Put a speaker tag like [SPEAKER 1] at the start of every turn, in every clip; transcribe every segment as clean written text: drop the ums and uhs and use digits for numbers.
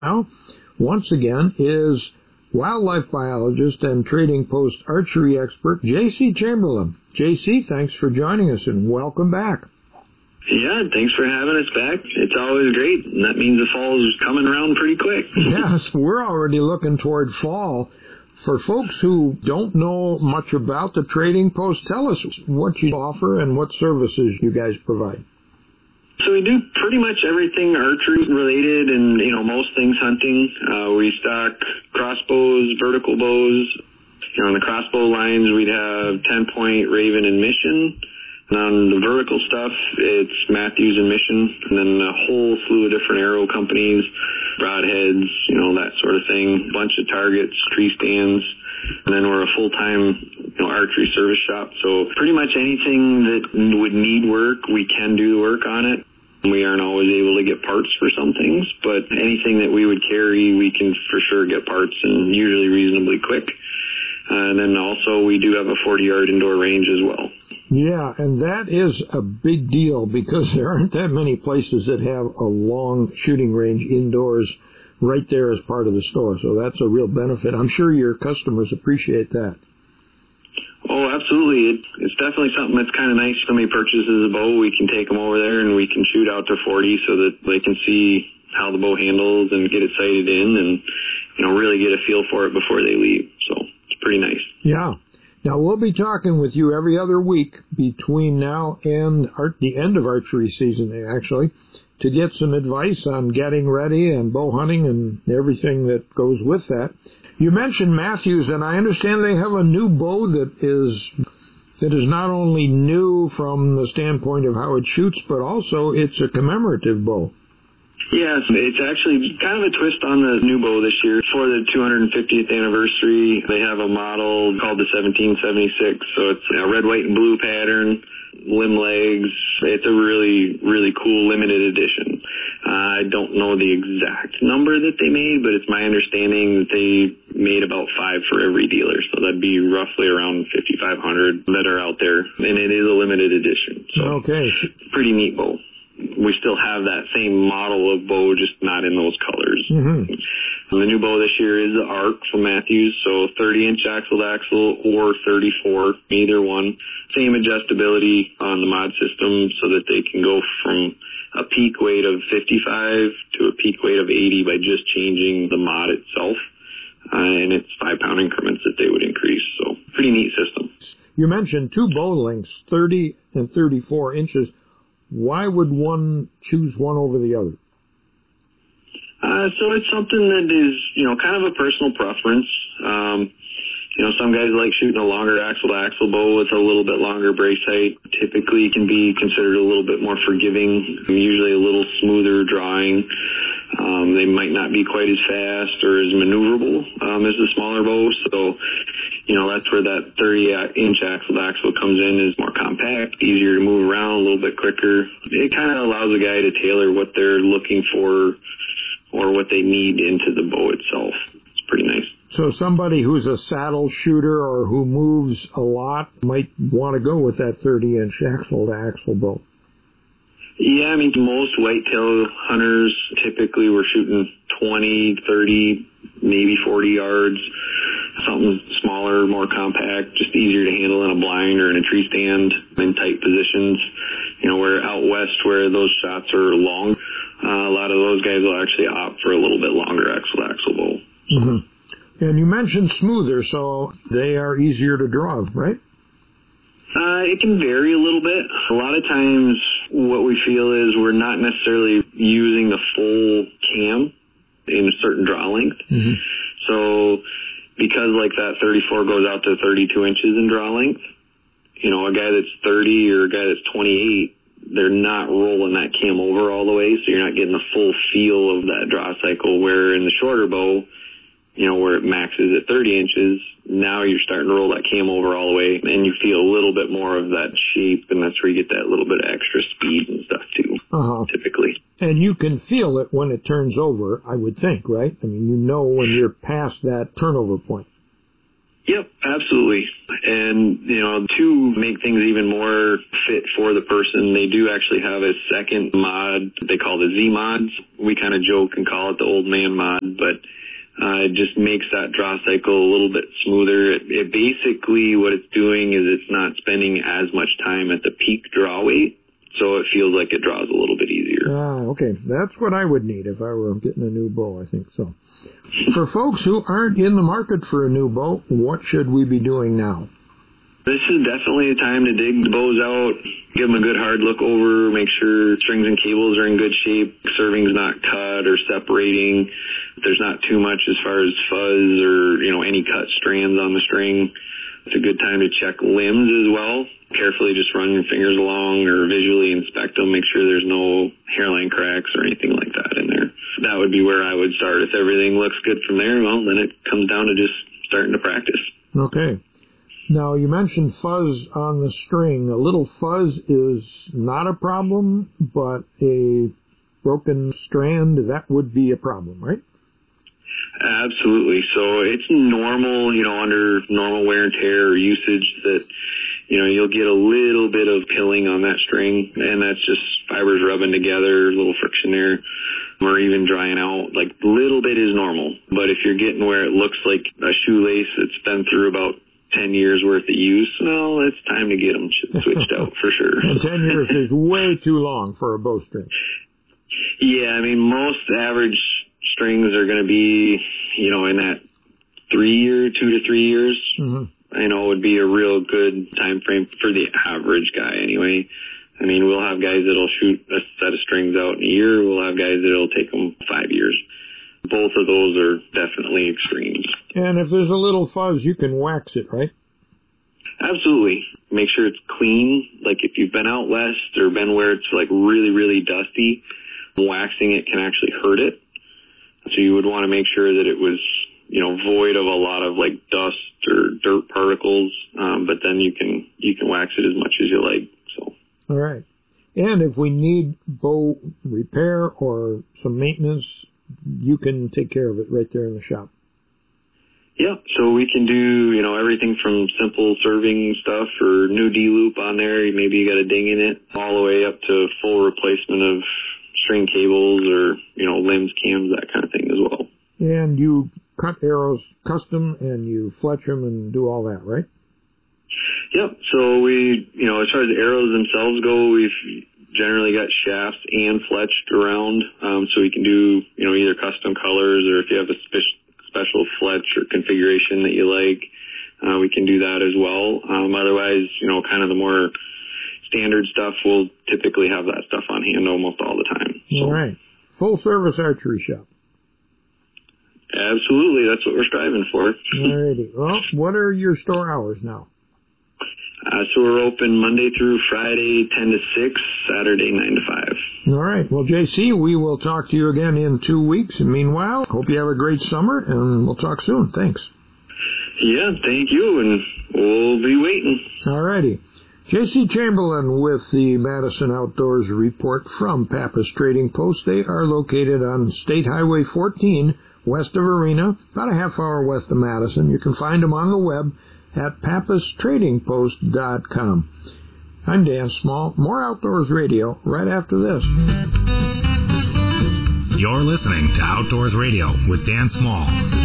[SPEAKER 1] Now, once again, is wildlife biologist and Trading Post archery expert J.C. Chamberlain. J.C., thanks for joining us and welcome back.
[SPEAKER 2] Yeah, thanks for having us back. It's always great, and that means the fall is coming around pretty quick.
[SPEAKER 1] Yes, we're already looking toward fall. For folks who don't know much about the Trading Post, tell us what you offer and what services you guys provide.
[SPEAKER 2] So we do pretty much everything archery related and, most things hunting. We stock crossbows, vertical bows. On the crossbow lines, we'd have 10-point, Raven, and Mission. And on the vertical stuff, it's Mathews and Mission, and then a whole slew of different arrow companies, broadheads, that sort of thing, a bunch of targets, tree stands. And then we're a full-time archery service shop. So pretty much anything that would need work, we can do the work on it. We aren't always able to get parts for some things, but anything that we would carry, we can for sure get parts, and usually reasonably quick. And then also we do have a 40-yard indoor range as well.
[SPEAKER 1] Yeah, and that is a big deal because there aren't that many places that have a long shooting range indoors right there as part of the store. So that's a real benefit. I'm sure your customers appreciate that.
[SPEAKER 2] Oh, absolutely. It's definitely something that's kind of nice. If somebody purchases a bow, we can take them over there and we can shoot out to 40 so that they can see how the bow handles and get it sighted in and, really get a feel for it before they leave. So it's pretty nice.
[SPEAKER 1] Yeah. Now, we'll be talking with you every other week between now and the end of archery season, actually, to get some advice on getting ready and bow hunting and everything that goes with that. You mentioned Mathews, and I understand they have a new bow that is not only new from the standpoint of how it shoots, but also it's a commemorative bow.
[SPEAKER 2] Yes, it's actually kind of a twist on the new bow this year. For the 250th anniversary, they have a model called the 1776. So it's a red, white, and blue pattern, limb legs. It's a really, really cool limited edition. I don't know the exact number that they made, but it's my understanding that they made about 5 for every dealer. So that'd be roughly around 5,500 that are out there. And it is a limited edition. So
[SPEAKER 1] okay.
[SPEAKER 2] Pretty neat bow. We still have that same model of bow, just not in those colors.
[SPEAKER 1] Mm-hmm.
[SPEAKER 2] The new bow this year is the Arc from Mathews, so 30-inch axle-to-axle or 34, either one. Same adjustability on the mod system so that they can go from a peak weight of 55 to a peak weight of 80 by just changing the mod itself. And it's 5-pound increments that they would increase, so pretty neat system.
[SPEAKER 1] You mentioned 2 bow lengths, 30 and 34 inches. Why would one choose one over the other?
[SPEAKER 2] So it's something that is, kind of a personal preference. Some guys like shooting a longer axle-to-axle bow with a little bit longer brace height. Typically can be considered a little bit more forgiving, usually a little smoother drawing. They might not be quite as fast or as maneuverable as the smaller bow. So, that's where that 30-inch axle-to-axle comes in, is more compact, easier to move around, a little bit quicker. It kind of allows a guy to tailor what they're looking for or what they need into the bow itself. It's pretty nice.
[SPEAKER 1] So somebody who's a saddle shooter or who moves a lot might want to go with that 30-inch axle-to-axle bow.
[SPEAKER 2] Yeah, most whitetail hunters typically were shooting 20, 30, maybe 40 yards. Something smaller, more compact, just easier to handle in a blind or in a tree stand in tight positions. Where out west where those shots are long, a lot of those guys will actually opt for a little bit longer axle-to-axle bow.
[SPEAKER 1] Mm-hmm. And you mentioned smoother, so they are easier to draw, right?
[SPEAKER 2] It can vary a little bit. A lot of times what we feel is we're not necessarily using the full cam in a certain draw length.
[SPEAKER 1] Mm-hmm.
[SPEAKER 2] So because like that 34 goes out to 32 inches in draw length, a guy that's 30 or a guy that's 28, they're not rolling that cam over all the way, so you're not getting the full feel of that draw cycle, where in the shorter bow, where it maxes at 30 inches, now you're starting to roll that cam over all the way, and you feel a little bit more of that shape, and that's where you get that little bit of extra speed and stuff, too, typically.
[SPEAKER 1] And you can feel it when it turns over, I would think, right? When you're past that turnover point.
[SPEAKER 2] Yep, absolutely. And, to to make things even more fit for the person, they do actually have a second mod they call the Z mods. We kind of joke and call it the old man mod, but it just makes that draw cycle a little bit smoother. It basically, what it's doing is it's not spending as much time at the peak draw weight, so it feels like it draws a little bit easier.
[SPEAKER 1] Okay. That's what I would need if I were getting a new bow, I think so. For folks who aren't in the market for a new bow, what should we be doing now?
[SPEAKER 2] This is definitely the time to dig the bows out, give them a good hard look over, make sure strings and cables are in good shape, serving's not cut or separating, there's not too much as far as fuzz or, any cut strands on the string. It's a good time to check limbs as well. Carefully just run your fingers along or visually inspect them, make sure there's no hairline cracks or anything like that in there. That would be where I would start. If everything looks good from there, well, then it comes down to just starting to practice.
[SPEAKER 1] Okay. Now, you mentioned fuzz on the string. A little fuzz is not a problem, but a broken strand, that would be a problem, right?
[SPEAKER 2] Absolutely. So it's normal, under normal wear and tear or usage that, you'll get a little bit of pilling on that string, and that's just fibers rubbing together, a little friction there, or even drying out. Like, a little bit is normal. But if you're getting where it looks like a shoelace that's been through about 10 years worth of use, well, it's time to get them switched out for sure.
[SPEAKER 1] And 10 years is way too long for a bowstring.
[SPEAKER 2] Yeah, most average strings are going to be, in that 2 to 3 years. Mm-hmm. Would be a real good time frame for the average guy anyway. We'll have guys that'll shoot a set of strings out in a year. We'll have guys that'll take them 5 years. Both of those are definitely extremes.
[SPEAKER 1] And if there's a little fuzz, you can wax it, right?
[SPEAKER 2] Absolutely. Make sure it's clean. Like if you've been out west or been where it's like really, really dusty, waxing it can actually hurt it. So you would want to make sure that it was, void of a lot of like dust or dirt particles. But then you can wax it as much as you like. So.
[SPEAKER 1] All right. And if we need bow repair or some maintenance, you can take care of it right there in the shop.
[SPEAKER 2] Yeah, so we can do, everything from simple serving stuff or new D-loop on there. Maybe you got a ding in it, all the way up to full replacement of string cables or, limbs, cams, that kind of thing as well.
[SPEAKER 1] And you cut arrows custom and you fletch them and do all that, right?
[SPEAKER 2] Yep. So we, as far as the arrows themselves go, we've generally got shafts and fletched around, so we can do, either custom colors or if you have a special fletch or configuration that you like, we can do that as well. Otherwise, kind of the more standard stuff, we'll typically have that stuff on hand almost all the time. So. All
[SPEAKER 1] right. Full service archery shop.
[SPEAKER 2] Absolutely. That's what we're striving for.
[SPEAKER 1] All righty. Well, what are your store hours now?
[SPEAKER 2] So we're open Monday through Friday, 10 to 6, Saturday, 9 to 5.
[SPEAKER 1] All right. Well, JC, we will talk to you again in 2 weeks. And meanwhile, hope you have a great summer, and we'll talk soon. Thanks.
[SPEAKER 2] Yeah, thank you, and we'll be waiting.
[SPEAKER 1] All righty. JC Chamberlain with the Madison Outdoors Report from Pappas Trading Post. They are located on State Highway 14, west of Arena, about a half hour west of Madison. You can find them on the web at pappastradingpost.com. I'm Dan Small. More Outdoors Radio right after this.
[SPEAKER 3] You're listening to Outdoors Radio with Dan Small.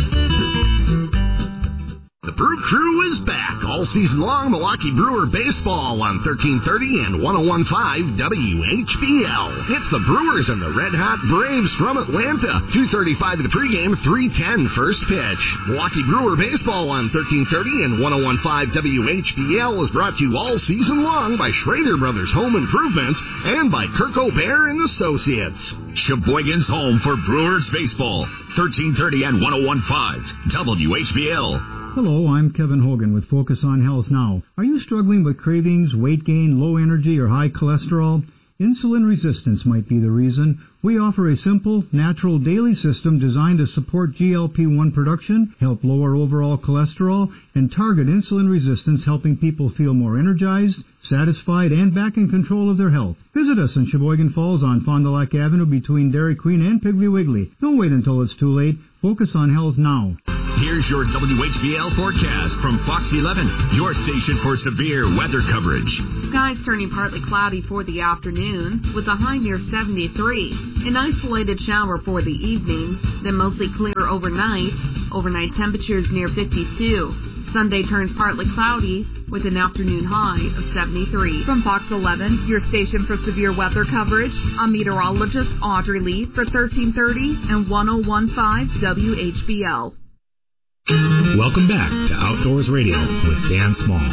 [SPEAKER 3] The Brew Crew is back all season long. Milwaukee Brewer baseball on 1330 and 101.5 WHBL. It's the Brewers and the Red Hot Braves from Atlanta. 2:35 the pregame, 3:10 first pitch. Milwaukee Brewer baseball on 1330 and 101.5 WHBL is brought to you all season long by Schrader Brothers Home Improvement and by Kirk O'Bear and Associates. Sheboygan's home for Brewers baseball. 1330 and 101.5 WHBL.
[SPEAKER 4] Hello, I'm Kevin Hogan with Focus on Health Now. Are you struggling with cravings, weight gain, low energy, or high cholesterol? Insulin resistance might be the reason. We offer a simple, natural daily system designed to support GLP-1 production, help lower overall cholesterol, and target insulin resistance, helping people feel more energized, satisfied, and back in control of their health. Visit us in Sheboygan Falls on Fond du Lac Avenue between Dairy Queen and Piggly Wiggly. Don't wait until it's too late. Focus on Health now.
[SPEAKER 3] Here's your WHBL forecast from Fox 11, your station for severe weather coverage.
[SPEAKER 5] Skies turning partly cloudy for the afternoon with a high near 73. An isolated shower for the evening, then mostly clear overnight. Overnight temperatures near 52. Sunday turns partly cloudy with an afternoon high of 73. From Fox 11, your station for severe weather coverage, I'm meteorologist Audrey Lee for 1330 and 1015 WHBL.
[SPEAKER 6] Welcome back to Outdoors Radio with Dan Small.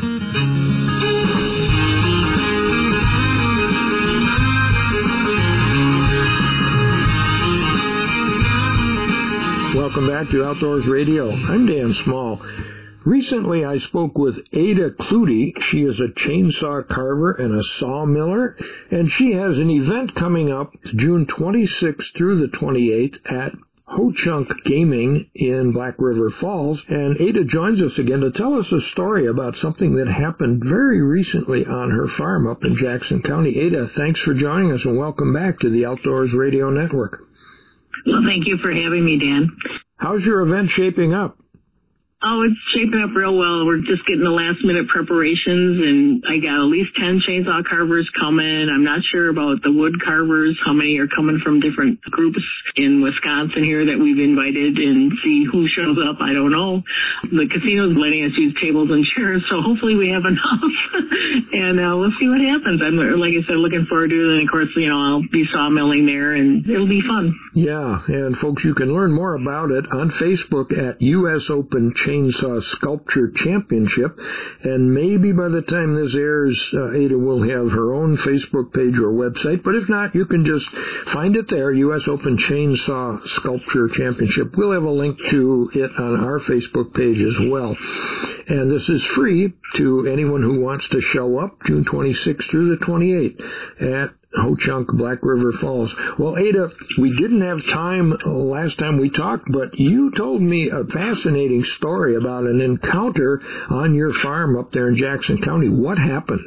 [SPEAKER 1] Welcome back to Outdoors Radio. I'm Dan Small. Recently, I spoke with Ada Clutie. She is a chainsaw carver and a sawmiller, and she has an event coming up June 26th through the 28th at Ho-Chunk Gaming in Black River Falls. And Ada joins us again to tell us a story about something that happened very recently on her farm up in Jackson County. Ada, thanks for joining us, and welcome back to the Outdoors Radio Network.
[SPEAKER 7] Well, thank you for having me, Dan.
[SPEAKER 1] How's your event shaping up?
[SPEAKER 7] Oh, it's shaping up real well. We're just getting the last-minute preparations, and I got at least 10 chainsaw carvers coming. I'm not sure about the wood carvers, how many are coming from different groups in Wisconsin here that we've invited, and see who shows up. I don't know. The casino's letting us use tables and chairs, so hopefully we have enough, and we'll see what happens. I'm, like I said, looking forward to it, and of course, I'll be sawmilling there, and it'll be fun.
[SPEAKER 1] Yeah, and folks, you can learn more about it on Facebook at U.S. Open Chainsaw Sculpture Championship, and maybe by the time this airs, Ada will have her own Facebook page or website, but if not, you can just find it there, U.S. Open Chainsaw Sculpture Championship. We'll have a link to it on our Facebook page as well. And this is free to anyone who wants to show up June 26th through the 28th at Ho-Chunk, Black River Falls. Well, Ada, we didn't have time last time we talked, but you told me a fascinating story about an encounter on your farm up there in Jackson County. What happened?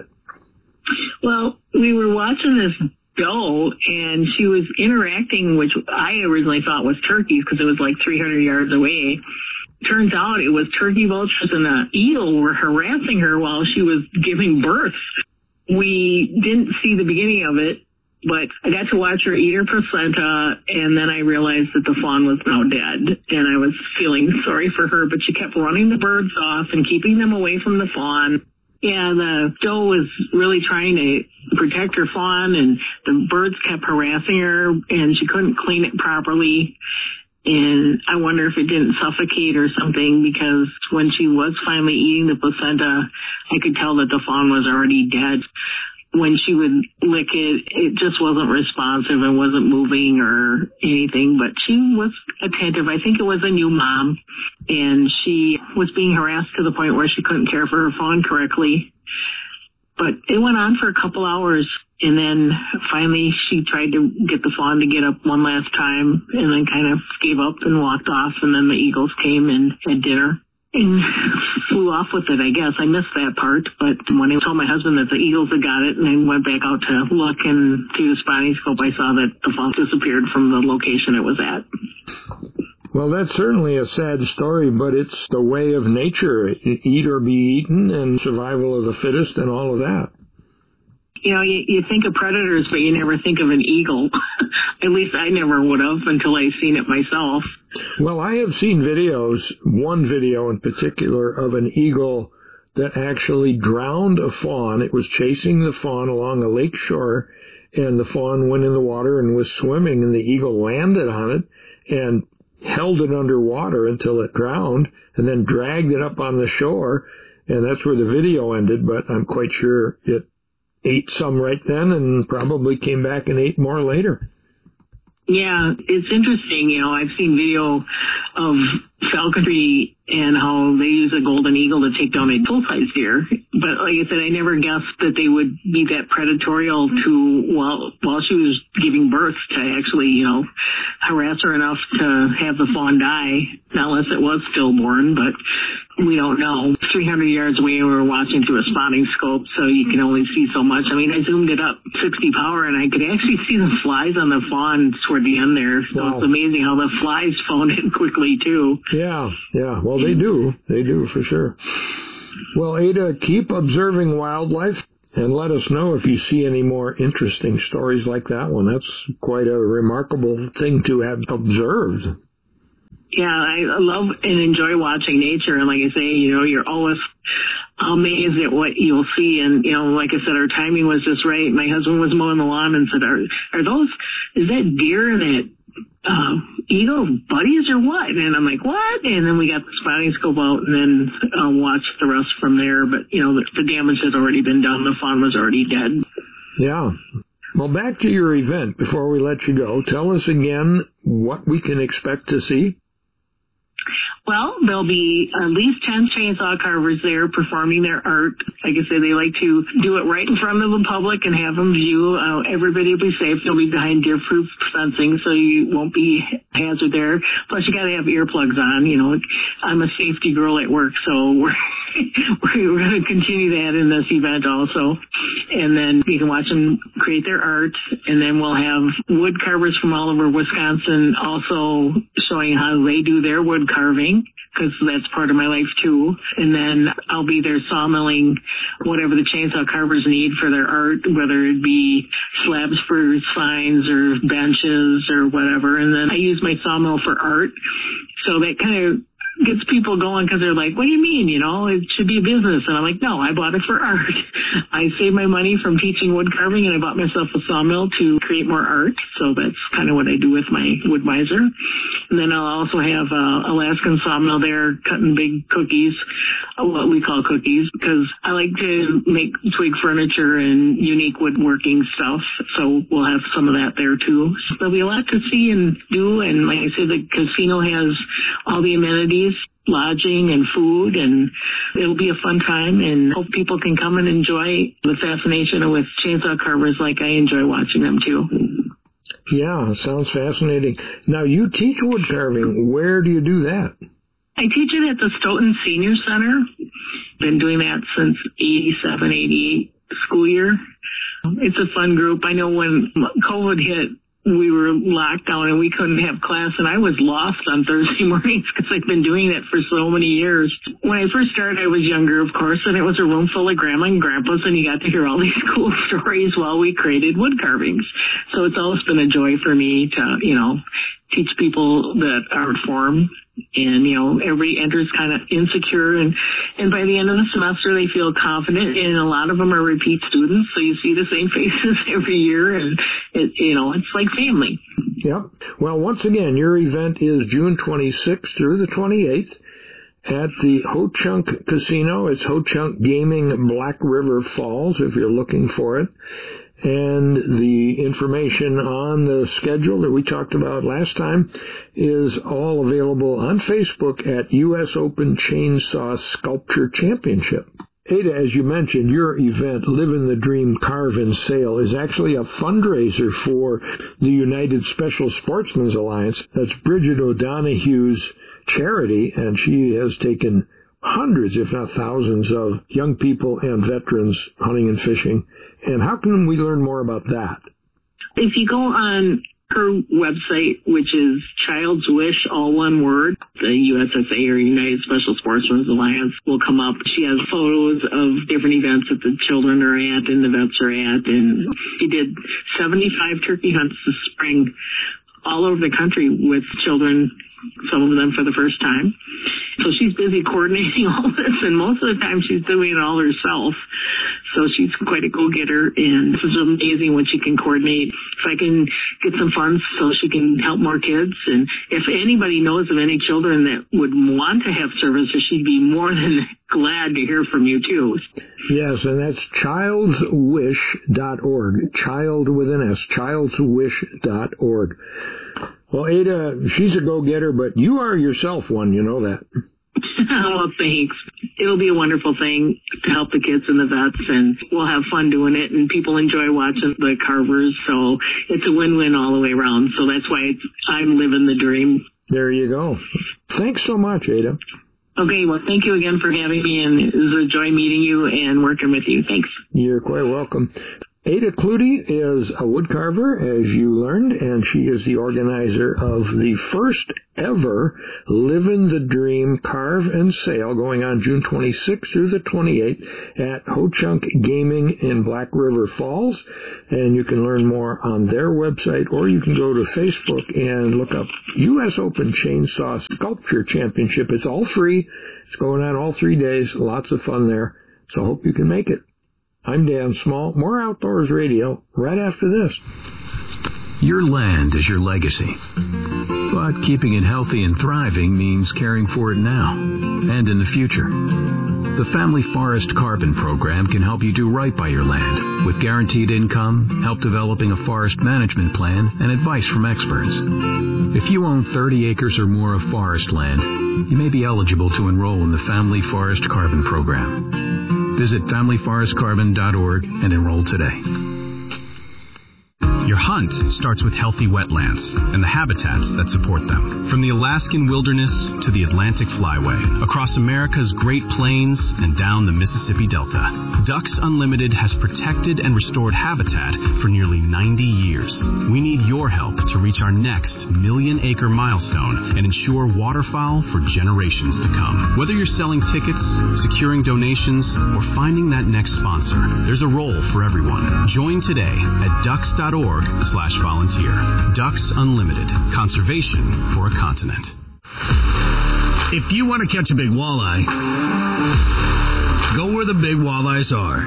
[SPEAKER 7] Well, we were watching this doe, and she was interacting, which I originally thought was turkeys because it was like 300 yards away. Turns out it was turkey vultures, and an eagle were harassing her while she was giving birth. We didn't see the beginning of it, but I got to watch her eat her placenta, and then I realized that the fawn was now dead, and I was feeling sorry for her, but she kept running the birds off and keeping them away from the fawn. Yeah, the doe was really trying to protect her fawn, and the birds kept harassing her, and she couldn't clean it properly. And I wonder if it didn't suffocate or something, because when she was finally eating the placenta, I could tell that the fawn was already dead. When she would lick it, it just wasn't responsive and wasn't moving or anything, but she was attentive. I think it was a new mom, and she was being harassed to the point where she couldn't care for her fawn correctly. But it went on for a couple hours, and then finally she tried to get the fawn to get up one last time, and then kind of gave up and walked off, and then the eagles came and had dinner and flew off with it, I guess. I missed that part, but when I told my husband that the eagles had got it, and I went back out to look, and through the spotting scope I saw that the fawn disappeared from the location it was at.
[SPEAKER 1] Well, that's certainly a sad story, but it's the way of nature. Eat or be eaten, and survival of the fittest, and all of that.
[SPEAKER 7] You think of predators, but you never think of an eagle. At least I never would have until I seen it myself.
[SPEAKER 1] Well, I have seen videos, one video in particular, of an eagle that actually drowned a fawn. It was chasing the fawn along a lake shore, and the fawn went in the water and was swimming, and the eagle landed on it and held it underwater until it drowned, and then dragged it up on the shore, and that's where the video ended, but I'm quite sure it ate some right then and probably came back and ate more later.
[SPEAKER 7] Yeah, it's interesting. I've seen video of falconry and how they use a golden eagle to take down a full-size deer. But like I said, I never guessed that they would be that predatorial while she was giving birth to actually, harass her enough to have the fawn die, unless it was stillborn, but we don't know. 300 yards away, we were watching through a spotting scope, so you can only see so much. I mean, I zoomed it up 60 power, and I could actually see the flies on the fawn toward the end there. So Wow. It's amazing how the flies phoned in quickly smartly, too.
[SPEAKER 1] Yeah. Well, they do. They do, for sure. Well, Ada, keep observing wildlife and let us know if you see any more interesting stories like that one. That's quite a remarkable thing to have observed.
[SPEAKER 7] Yeah, I love and enjoy watching nature. And like I say, you're always amazed at what you'll see. And, like I said, our timing was just right. My husband was mowing the lawn and said, is that deer that eagle buddies or what? And I'm like, what? And then we got the spotting scope out and then watched the rest from there. But, the damage has already been done. The fawn was already dead.
[SPEAKER 1] Yeah. Well, back to your event before we let you go. Tell us again what we can expect to see.
[SPEAKER 7] Well, there'll be at least 10 chainsaw carvers there performing their art. Like I say, they like to do it right in front of the public and have them view. Everybody will be safe. They'll be behind deer-proof fencing, so you won't be hazard there. Plus, you got to have earplugs on. I'm a safety girl at work, so we're going to continue that in this event also. And then you can watch them create their art. And then we'll have wood carvers from all over Wisconsin also showing how they do their wood carving, because that's part of my life too. And then I'll be there sawmilling whatever the chainsaw carvers need for their art, whether it be slabs for signs or benches or whatever. And then I use my sawmill for art. So that kind of gets people going, because they're like, what do you mean? It should be a business. And I'm like, no, I bought it for art. I saved my money from teaching wood carving, and I bought myself a sawmill to create more art. So that's kind of what I do with my Wood-Mizer. And then I'll also have Alaskan sawmill there cutting big cookies, what we call cookies, because I like to make twig furniture and unique woodworking stuff. So we'll have some of that there too. So there'll be a lot to see and do. And like I said, the casino has all the amenities, lodging and food, and it'll be a fun time, and hope people can come and enjoy the fascination with chainsaw carvers like I enjoy watching them too.
[SPEAKER 1] Yeah, sounds fascinating. Now, you teach wood carving. Where do you do that?
[SPEAKER 7] I teach it at the Stoughton Senior Center. Been doing that since 87, 88 school year. It's a fun group. I know when COVID hit, we were locked down and we couldn't have class, and I was lost on Thursday mornings because I've been doing that for so many years. When I first started, I was younger, of course, and it was a room full of grandma and grandpas, and you got to hear all these cool stories while we created wood carvings. So it's always been a joy for me to, teach people that art form. And, everybody enters kind of insecure, and by the end of the semester, they feel confident, and a lot of them are repeat students, so you see the same faces every year, and, it's like family.
[SPEAKER 1] Yep. Well, once again, your event is June 26th through the 28th at the Ho-Chunk Casino. It's Ho-Chunk Gaming, Black River Falls, if you're looking for it. And the information on the schedule that we talked about last time is all available on Facebook at U.S. Open Chainsaw Sculpture Championship. Ada, as you mentioned, your event, Living the Dream Carve and Sale, is actually a fundraiser for the United Special Sportsmen's Alliance. That's Bridget O'Donoghue's charity, and she has taken hundreds, if not thousands, of young people and veterans hunting and fishing. And how can we learn more about that?
[SPEAKER 7] If you go on her website, which is Child's Wish, all one word, the USSA or United Special Sportsmen's Alliance will come up. She has photos of different events that the children are at and the vets are at. And she did 75 turkey hunts this spring all over the country with children, some of them for the first time. So she's busy coordinating all this, and most of the time she's doing it all herself. So she's quite a go-getter, and this is amazing what she can coordinate. If I can get some funds so she can help more kids, and if anybody knows of any children that would want to have services, she'd be more than glad to hear from you, too.
[SPEAKER 1] Yes, and that's childswish.org. Child with an S, childswish.org. Well, Ada, she's a go-getter, but you are yourself one, you know that.
[SPEAKER 7] Well, thanks. It'll be a wonderful thing to help the kids and the vets, and we'll have fun doing it, and people enjoy watching the carvers, so it's a win-win all the way around. So that's why I'm living the dream.
[SPEAKER 1] There you go. Thanks so much, Ada.
[SPEAKER 7] Okay, well, thank you again for having me, and it was a joy meeting you and working with you. Thanks.
[SPEAKER 1] You're quite welcome. Ada Clutie is a woodcarver, as you learned, and she is the organizer of the first ever Livin' the Dream Carve and Sale going on June 26th through the 28th at Ho-Chunk Gaming in Black River Falls. And you can learn more on their website, or you can go to Facebook and look up U.S. Open Chainsaw Sculpture Championship. It's all free. It's going on all 3 days. Lots of fun there. So I hope you can make it. I'm Dan Small. More Outdoors Radio right after this.
[SPEAKER 8] Your land is your legacy. But keeping it healthy and thriving means caring for it now and in the future. The Family Forest Carbon Program can help you do right by your land with guaranteed income, help developing a forest management plan, and advice from experts. If you own 30 acres or more of forest land, you may be eligible to enroll in the Family Forest Carbon Program. Visit familyforestcarbon.org and enroll today.
[SPEAKER 9] Your hunt starts with healthy wetlands and the habitats that support them. From the Alaskan wilderness to the Atlantic flyway, across America's Great Plains and down the Mississippi Delta, Ducks Unlimited has protected and restored habitat for nearly 90 years. We need your help to reach our next million-acre milestone and ensure waterfowl for generations to come. Whether you're selling tickets, securing donations, or finding that next sponsor, there's a role for everyone. Join today at ducks.org/volunteer. Ducks Unlimited. Conservation for a continent.
[SPEAKER 10] If you want to catch a big walleye, go where the big walleyes are.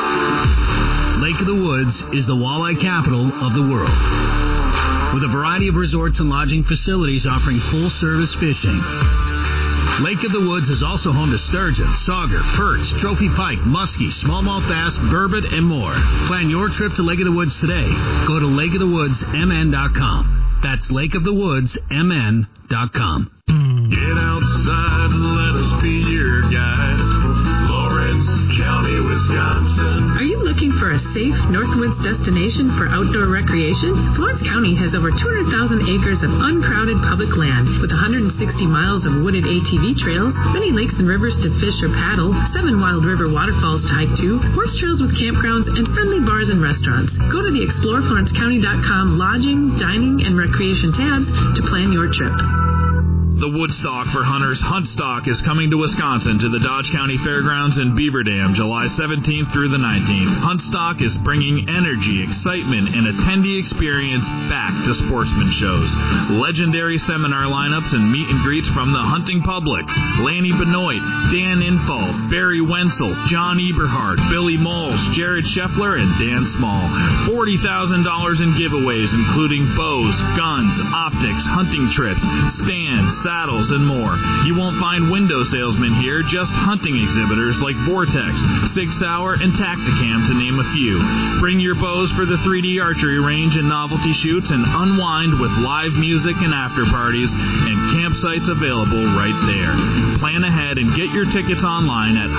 [SPEAKER 10] Lake of the Woods is the walleye capital of the world, with a variety of resorts and lodging facilities offering full-service fishing. Lake of the Woods is also home to sturgeon, sauger, perch, trophy pike, muskie, smallmouth bass, burbot, and more. Plan your trip to Lake of the Woods today. Go to lakeofthewoodsmn.com. That's lakeofthewoodsmn.com.
[SPEAKER 11] Get outside and let us be your guide. Lawrence County, Wisconsin.
[SPEAKER 12] Are you looking for a safe Northwoods destination for outdoor recreation? Florence County has over 200,000 acres of uncrowded public land with 160 miles of wooded ATV trails, many lakes and rivers to fish or paddle, 7 wild river waterfalls to hike to, horse trails with campgrounds, and friendly bars and restaurants. Go to the ExploreFlorenceCounty.com lodging, dining, and recreation tabs to plan your trip.
[SPEAKER 13] The Woodstock for Hunters Huntstock is coming to Wisconsin to the Dodge County Fairgrounds in Beaver Dam, July 17th through the 19th. Huntstock is bringing energy, excitement, and attendee experience back to sportsman shows. Legendary seminar lineups and meet and greets from the hunting public. Lanny Benoit, Dan Infalt, Barry Wenzel, John Eberhard, Billy Moles, Jared Scheffler, and Dan Small. $40,000 in giveaways, including bows, guns, optics, hunting trips, stands, saddles, and more. You won't find window salesmen here, just hunting exhibitors like Vortex, 6 Hour, and Tacticam, to name a few. Bring your bows for the 3D archery range and novelty shoots, and unwind with live music and after parties, and campsites available right there. Plan ahead and get your tickets online at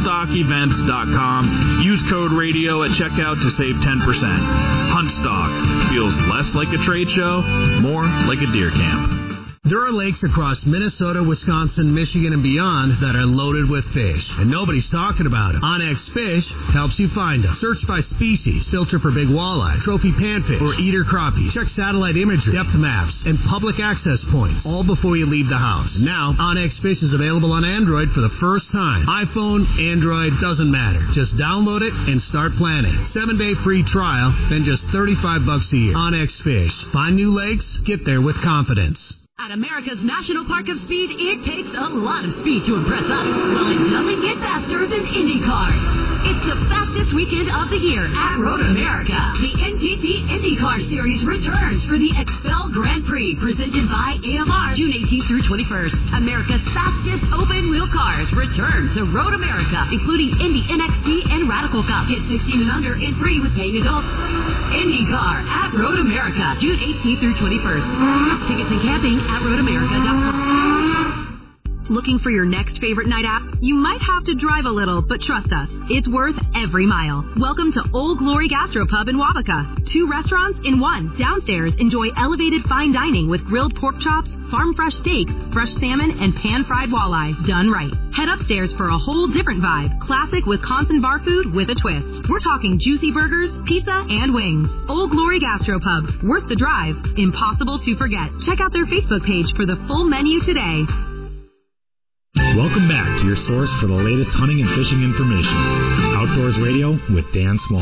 [SPEAKER 13] huntstockevents.com. Use code radio at checkout to save 10%. Huntstock feels less like a trade show, more like a deer camp.
[SPEAKER 10] There are lakes across Minnesota, Wisconsin, Michigan, and beyond that are loaded with fish, and nobody's talking about it. OnX Fish helps you find them. Search by species, filter for big walleye, trophy panfish, or eater crappies. Check satellite imagery, depth maps, and public access points, all before you leave the house. Now, OnX Fish is available on Android for the first time. iPhone, Android, doesn't matter. Just download it and start planning. 7-day free trial, then just $35 a year. OnX Fish. Find new lakes, get there with confidence.
[SPEAKER 14] At America's National Park of Speed, it takes a lot of speed to impress us. Well, it doesn't get faster than IndyCar. It's the fastest weekend of the year at Road America. The NTT IndyCar Series returns for the Expel Grand Prix, presented by AMR, June 18th through 21st. America's fastest open-wheel cars return to Road America, including Indy NXT and Radical Cup. Get 16 and under and free with paying adults. IndyCar at Road America, June 18th through 21st. Tickets and camping at roadamerica.com.
[SPEAKER 15] Looking for your next favorite night out? You might have to drive a little, but trust us, it's worth every mile. Welcome to Old Glory Gastropub in Wabaca. 2 restaurants in one. Downstairs, enjoy elevated fine dining with grilled pork chops, farm fresh steaks, fresh salmon, and pan-fried walleye done right. Head upstairs for a whole different vibe. Classic Wisconsin bar food with a twist. We're talking juicy burgers, pizza, and wings. Old Glory Gastropub. Worth the drive. Impossible to forget. Check out their Facebook page for the full menu today.
[SPEAKER 6] Welcome back to your source for the latest hunting and fishing information. Outdoors Radio with Dan Small.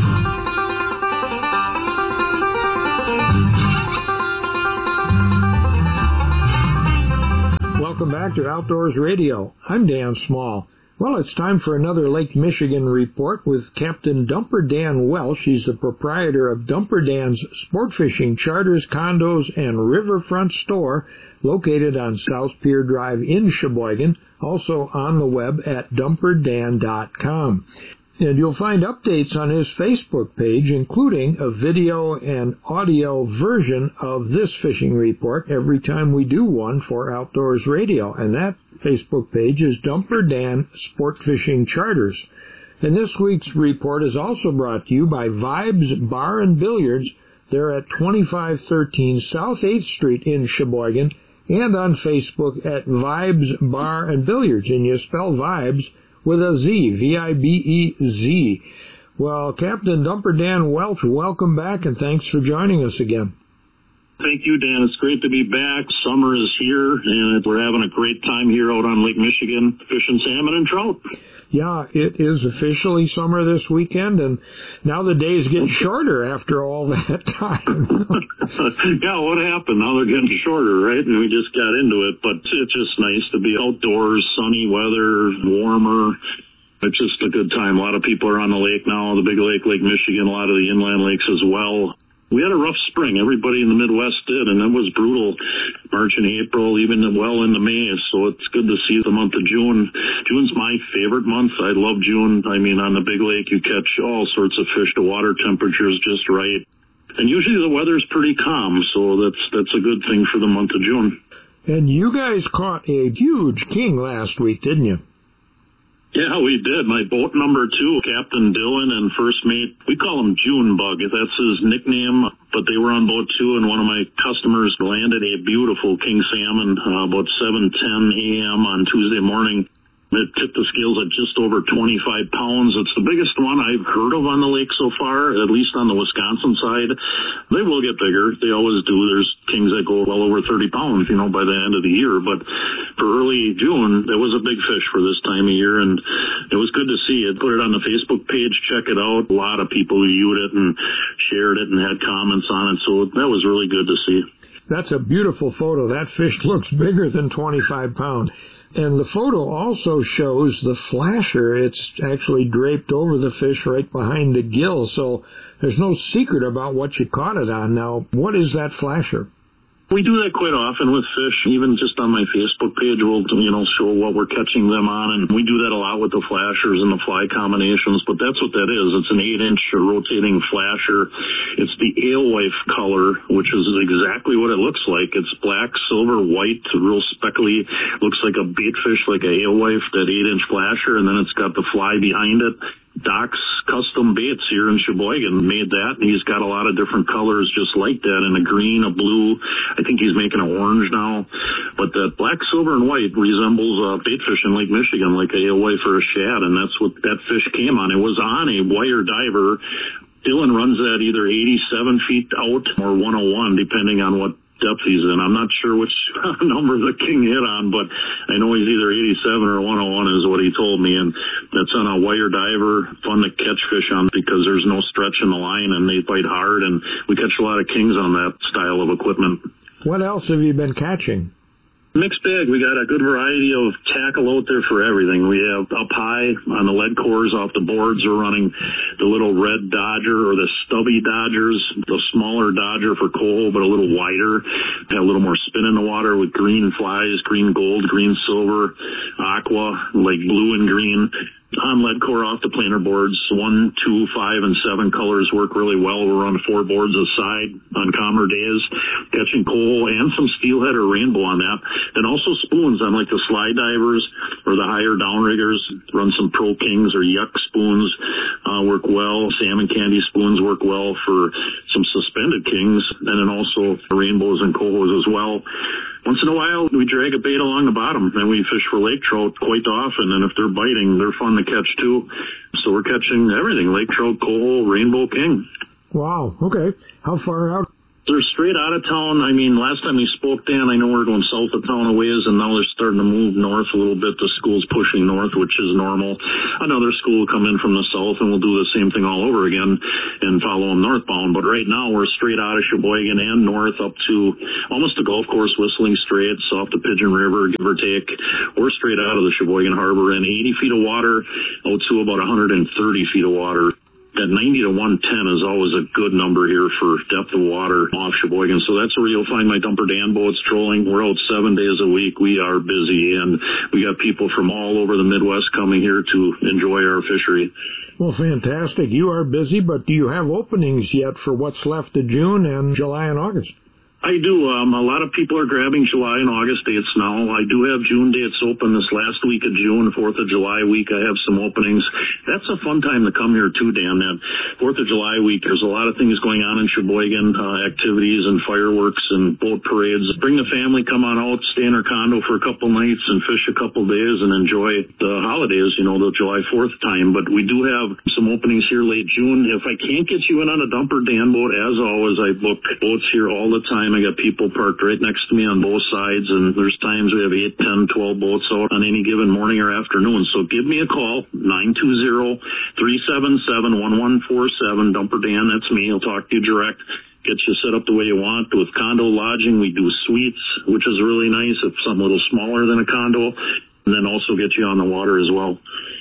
[SPEAKER 1] Welcome back to Outdoors Radio. I'm Dan Small. Well, it's time for another Lake Michigan report with Captain Dumper Dan Welsh. He's the proprietor of Dumper Dan's Sport Fishing Charters, Condos, and Riverfront Store, located on South Pier Drive in Sheboygan, also on the web at dumperdan.com. And you'll find updates on his Facebook page, including a video and audio version of this fishing report every time we do one for Outdoors Radio. And that Facebook page is Dumper Dan Sport Fishing Charters. And this week's report is also brought to you by Vibes Bar and Billiards. They're at 2513 South 8th Street in Sheboygan, and on Facebook at Vibes Bar and Billiards. And you spell Vibes with a Z, V-I-B-E-Z. Well, Captain Dumper Dan Welsh, welcome back, and thanks for joining us again.
[SPEAKER 16] Thank you, Dan. It's great to be back. Summer is here, and we're having a great time here out on Lake Michigan, fishing salmon and trout.
[SPEAKER 1] Yeah, it is officially summer this weekend, and now the days get shorter after all that time.
[SPEAKER 16] Yeah, what happened? Now they're getting shorter, right? And we just got into it, but it's just nice to be outdoors, sunny weather, warmer. It's just a good time. A lot of people are on the lake now, the big lake, Lake Michigan, a lot of the inland lakes as well. We had a rough spring. Everybody in the Midwest did, and it was brutal. March and April, even well into May. So it's good to see the month of June. June's my favorite month. I love June. I mean, on the big lake, you catch all sorts of fish. The water temperature's just right. And usually the weather's pretty calm, so that's a good thing for the month of June.
[SPEAKER 1] And you guys caught a huge king last week, didn't you?
[SPEAKER 16] Yeah, we did. My boat number 2, Captain Dylan, and first mate, we call him Junebug. That's his nickname, but they were on boat 2, and one of my customers landed a beautiful king salmon about 7:10 a.m. on Tuesday morning. It tipped the scales at just over 25 pounds. It's the biggest one I've heard of on the lake so far, at least on the Wisconsin side. They will get bigger. They always do. There's kings that go well over 30 pounds, by the end of the year. But for early June, it was a big fish for this time of year, and it was good to see it. Put it on the Facebook page. Check it out. A lot of people viewed it and shared it and had comments on it, so that was really good to see.
[SPEAKER 1] That's a beautiful photo. That fish looks bigger than 25 pounds. And the photo also shows the flasher. It's actually draped over the fish right behind the gill, so there's no secret about what you caught it on. Now, what is that flasher?
[SPEAKER 16] We do that quite often with fish. Even just on my Facebook page, we'll, show what we're catching them on, and we do that a lot with the flashers and the fly combinations, but that's what that is. It's an 8-inch rotating flasher. It's the alewife color, which is exactly what it looks like. It's black, silver, white, real speckly. Looks like a bait fish, like a alewife, that 8-inch flasher, and then it's got the fly behind it. Doc's Custom Baits here in Sheboygan made that, and he's got a lot of different colors just like that, in a green, a blue. I think he's making an orange now. But that black, silver, and white resembles bait fish in Lake Michigan, like a alewife or a shad, and that's what that fish came on. It was on a wire diver. Dylan runs that either 87 feet out or 101, depending on what depth he's in. I'm not sure which number the king hit on, but I know he's either 87 or 101 is what he told me, and that's on a wire diver, fun to catch fish on because there's no stretch in the line and they bite hard, and we catch a lot of kings on that style of equipment.
[SPEAKER 1] What else have you been catching?
[SPEAKER 16] Mixed bag. We got a good variety of tackle out there for everything. We have up high on the lead cores off the boards. We're running the little red Dodger or the stubby Dodgers, the smaller Dodger for coho, but a little wider. Got a little more spin in the water with green flies, green gold, green silver, aqua, like blue and green. On lead core off the planer boards, 1, 2, 5, and 7 colors work really well. We're on 4 boards a side on calmer days, catching coho and some steelhead or rainbow on that. And also spoons on like the slide divers or the higher downriggers. Run some Pro Kings or Yuck spoons, work well. Salmon candy spoons work well for some suspended kings, and then also rainbows and cohos as well. Once in a while, we drag a bait along the bottom, and we fish for lake trout quite often, and if they're biting, they're fun to catch, too. So we're catching everything, lake trout, coho, rainbow king.
[SPEAKER 1] Wow, okay. How far out?
[SPEAKER 16] They're straight out of town. I mean, last time we spoke, Dan, I know we're going south of town a ways, and now they're starting to move north a little bit. The school's pushing north, which is normal. Another school will come in from the south, and we'll do the same thing all over again and follow them northbound. But right now, we're straight out of Sheboygan and north up to almost the golf course, Whistling Straits, off the Pigeon River, give or take. We're straight out of the Sheboygan Harbor in 80 feet of water out to about 130 feet of water. That 90 to 110 is always a good number here for depth of water off Sheboygan. So that's where you'll find my Dumper Dan boats trolling. We're out 7 days a week. We are busy, and we got people from all over the Midwest coming here to enjoy our fishery.
[SPEAKER 1] Well, fantastic. You are busy, but do you have openings yet for what's left of June and July and August?
[SPEAKER 16] I do. A lot of people are grabbing July and August dates now. I do have June dates open this last week of June, 4th of July week. I have some openings. That's a fun time to come here too, Dan. That 4th of July week, there's a lot of things going on in Sheboygan, activities and fireworks and boat parades. Bring the family, come on out, stay in our condo for a couple nights and fish a couple days and enjoy the holidays, the July 4th time. But we do have some openings here late June. If I can't get you in on a Dumper Dan boat, as always, I book boats here all the time. I got people parked right next to me on both sides, and there's times we have 8, 10, 12 boats out on any given morning or afternoon. So give me a call, 920-377-1147. Dumper Dan, that's me. I'll talk to you direct. Get you set up the way you want. With condo lodging, we do suites, which is really nice. It's something a little smaller than a condo, and then also get you on the water as well.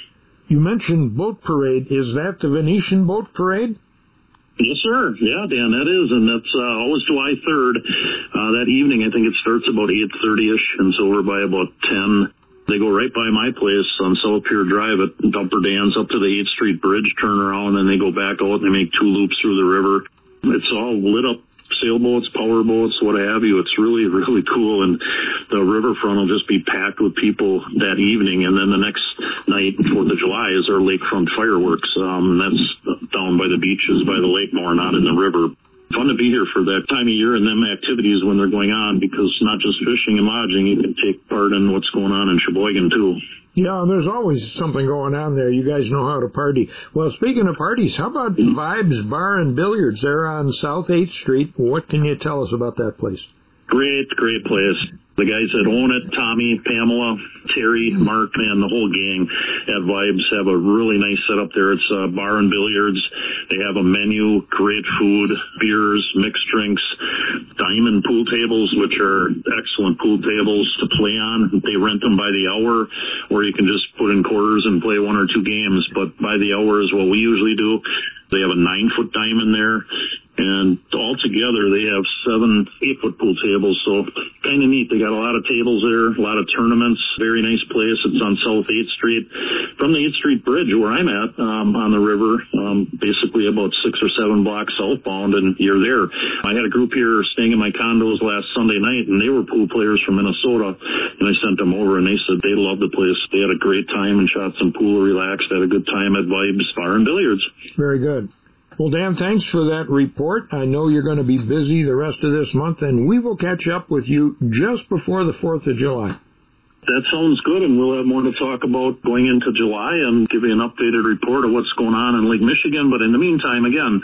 [SPEAKER 1] You mentioned boat parade. Is that the Venetian boat parade?
[SPEAKER 16] Yes, sir. Yeah, Dan, that is, and that's always July 3rd. That evening, I think it starts about 8:30ish, and it's over by about 10. They go right by my place on South Pier Drive at Dumper Dan's up to the 8th Street Bridge, turn around, and they go back out and they make 2 loops through the river. It's all lit up. Sailboats, power boats, what have you. It's really, really cool, and the riverfront will just be packed with people that evening. And then the next night, 4th of July, is our lakefront fireworks. That's down by the beaches, by the lake more, not in the river. Fun to be here for that time of year and them activities when they're going on, because not just fishing and lodging, you can take part in what's going on in Sheboygan, too.
[SPEAKER 1] Yeah, there's always something going on there. You guys know how to party. Well, speaking of parties, how about Vibes Bar and Billiards? They're on South 8th Street. What can you tell us about that place?
[SPEAKER 16] Great place. The guys that own it, Tommy, Pamela, Terry, Mark, and the whole gang at Vibes have a really nice setup there. It's bar and billiards. They have a menu, great food, beers, mixed drinks, diamond pool tables, which are excellent pool tables to play on. They rent them by the hour, or you can just put in quarters and play 1 or 2 games, but by the hour is what we usually do. They have a 9-foot diamond there, and altogether they have 7 8-foot pool tables, so kind of neat. They got a lot of tables there, a lot of tournaments, very nice place. It's on South 8th Street. From the 8th Street Bridge, where I'm at, on the river, basically about 6 or 7 blocks southbound, and you're there. I had a group here staying in my condos last Sunday night, and they were pool players from Minnesota, and I sent them over, and they said they loved the place. They had a great time and shot some pool, relaxed, had a good time at Vibes Bar and Billiards.
[SPEAKER 1] Very good. Well, Dan, thanks for that report. I know you're going to be busy the rest of this month, and we will catch up with you just before the 4th of July.
[SPEAKER 16] That sounds good, and we'll have more to talk about going into July and give you an updated report of what's going on in Lake Michigan. But in the meantime, again,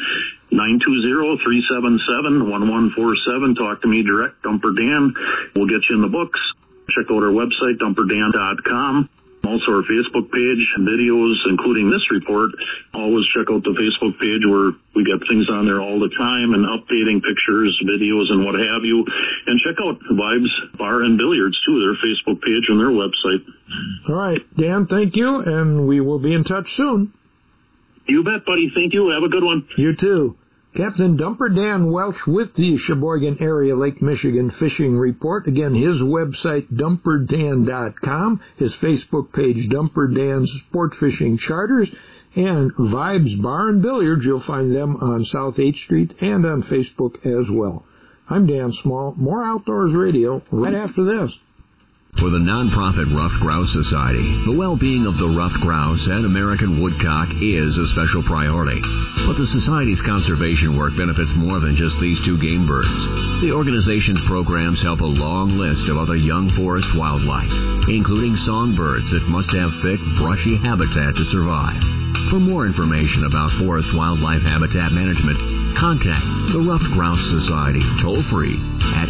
[SPEAKER 16] 920-377-1147. Talk to me direct, Dumper Dan. We'll get you in the books. Check out our website, dumperdan.com. Also our Facebook page, videos, including this report. Always check out the Facebook page where we got things on there all the time and updating pictures, videos, and what have you. And check out Vibes Bar and Billiards, too, their Facebook page and their website.
[SPEAKER 1] All right, Dan, thank you, and we will be in touch soon.
[SPEAKER 16] You bet, buddy. Thank you. Have a good one.
[SPEAKER 1] You too. Captain Dumper Dan Welch with the Sheboygan Area Lake Michigan Fishing Report. Again, his website, dumperdan.com, his Facebook page, Dumper Dan's Sport Fishing Charters, and Vibes Bar and Billiards. You'll find them on South 8th Street and on Facebook as well. I'm Dan Small. More Outdoors Radio right after this.
[SPEAKER 17] For the nonprofit Ruffed Grouse Society, the well-being of the ruffed grouse and American woodcock is a special priority. But the Society's conservation work benefits more than just these two game birds. The organization's programs help a long list of other young forest wildlife, including songbirds that must have thick, brushy habitat to survive. For more information about forest wildlife habitat management, contact the Ruffed Grouse Society toll-free at